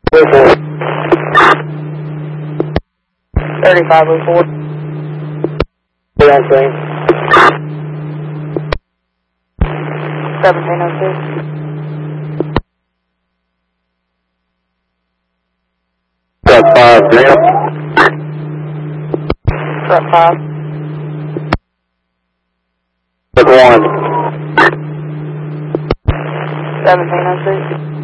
3504. That's right. 1706. Truck 5, Graham. Truck 5. Truck 1. 1706.